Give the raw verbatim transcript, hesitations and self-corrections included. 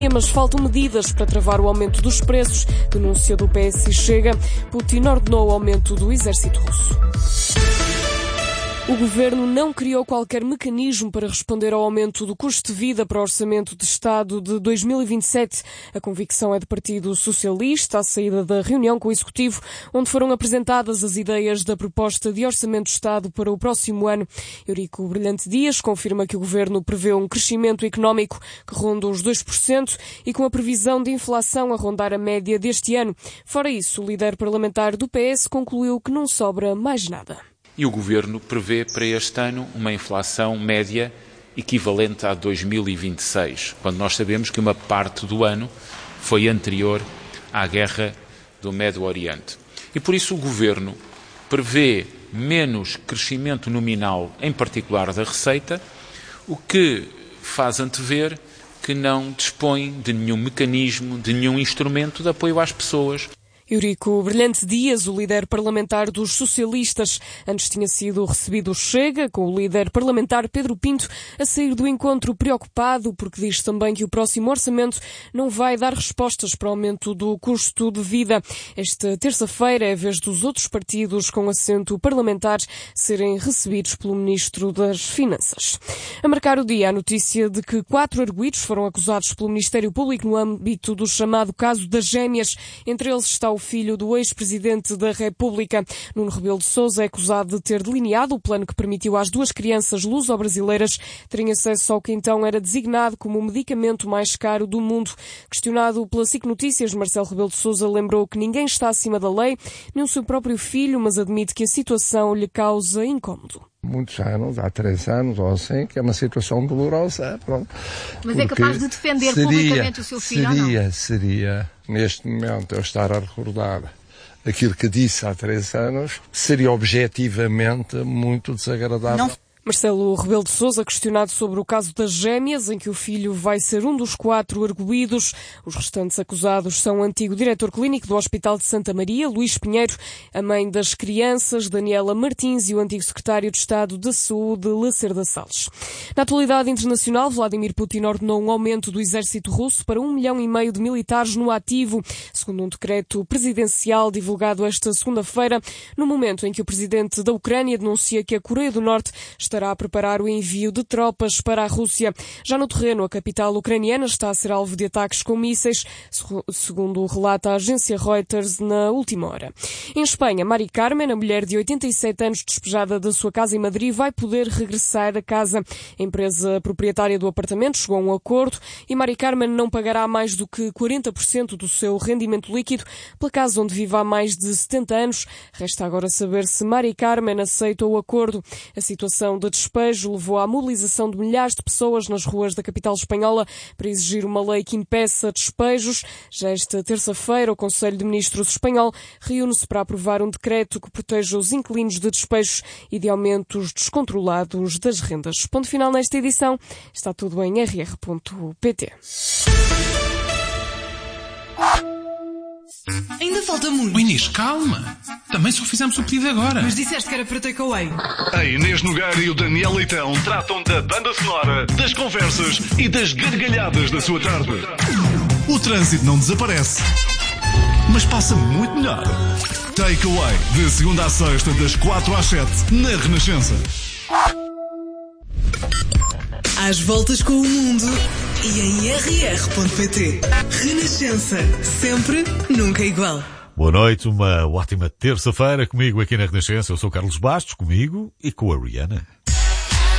Mas faltam medidas para travar o aumento dos preços. Denúncia do P S e Chega. Putin ordenou o aumento do exército russo. O Governo não criou qualquer mecanismo para responder ao aumento do custo de vida para o Orçamento de Estado de dois mil e vinte e sete. A convicção é do Partido Socialista, à saída da reunião com o Executivo, onde foram apresentadas as ideias da proposta de Orçamento de Estado para o próximo ano. Eurico Brilhante Dias confirma que o Governo prevê um crescimento económico que ronda os dois por cento e com a previsão de inflação a rondar a média deste ano. Fora isso, o líder parlamentar do P S concluiu que não sobra mais nada. E o Governo prevê para este ano uma inflação média equivalente a dois mil e vinte e seis, quando nós sabemos que uma parte do ano foi anterior à guerra do Médio Oriente. E por isso o Governo prevê menos crescimento nominal, em particular da receita, o que faz antever que não dispõe de nenhum mecanismo, de nenhum instrumento de apoio às pessoas. Eurico Brilhante Dias, o líder parlamentar dos socialistas. Antes tinha sido recebido o Chega, com o líder parlamentar Pedro Pinto a sair do encontro preocupado, porque diz também que o próximo orçamento não vai dar respostas para o aumento do custo de vida. Esta terça-feira é a vez dos outros partidos com assento parlamentar serem recebidos pelo Ministro das Finanças. A marcar o dia, a notícia de que quatro arguidos foram acusados pelo Ministério Público no âmbito do chamado caso das gêmeas. Entre eles está o filho do ex-presidente da República. Nuno Rebelo de Sousa é acusado de ter delineado o plano que permitiu às duas crianças luso-brasileiras terem acesso ao que então era designado como o medicamento mais caro do mundo. Questionado pela S I C Notícias, Marcelo Rebelo de Sousa lembrou que ninguém está acima da lei, nem o seu próprio filho, mas admite que a situação lhe causa incómodo. Muitos anos, há três anos ou assim, que é uma situação dolorosa. Pronto. Mas é capaz de defender seria, publicamente o seu filho seria, ou não? Seria, seria, neste momento, eu estar a recordar aquilo que disse há três anos, seria objetivamente muito desagradável. Não. Marcelo Rebelo de Sousa, questionado sobre o caso das gêmeas, em que o filho vai ser um dos quatro arguidos. Os restantes acusados são o antigo diretor clínico do Hospital de Santa Maria, Luís Pinheiro, a mãe das crianças, Daniela Martins, e o antigo secretário de Estado da Saúde, Lacerda Salles. Na atualidade internacional, Vladimir Putin ordenou um aumento do exército russo para um milhão e meio de militares no ativo, segundo um decreto presidencial divulgado esta segunda-feira, no momento em que o presidente da Ucrânia denuncia que a Coreia do Norte estará a preparar o envio de tropas para a Rússia. Já no terreno, a capital ucraniana está a ser alvo de ataques com mísseis, segundo relata a agência Reuters na última hora. Em Espanha, Mari Carmen, a mulher de oitenta e sete anos despejada da sua casa em Madrid, vai poder regressar a casa. A empresa proprietária do apartamento chegou a um acordo e Mari Carmen não pagará mais do que quarenta por cento do seu rendimento líquido pela casa onde vive há mais de setenta anos. Resta agora saber se Mari Carmen aceita o acordo. A situação de despejo levou à mobilização de milhares de pessoas nas ruas da capital espanhola para exigir uma lei que impeça despejos. Já esta terça-feira, o Conselho de Ministros espanhol reúne-se para aprovar um decreto que proteja os inquilinos de despejos e de aumentos descontrolados das rendas. Ponto final nesta edição. Está tudo em r r ponto p t. Ainda falta muito. Oh, Inês, calma. Também só fizemos o pedido agora. Mas disseste que era para takeaway. A Inês Nogueira e o Daniel Leitão tratam da banda sonora, das conversas e das gargalhadas da sua tarde. O trânsito não desaparece, mas passa muito melhor. Takeaway, de segunda à sexta, das quatro às sete, na Renascença. Às voltas com o mundo e em r r ponto p t. Renascença. Sempre, nunca igual. Boa noite, uma ótima terça-feira comigo aqui na Renascença. Eu sou Carlos Bastos, comigo e com a Rihanna.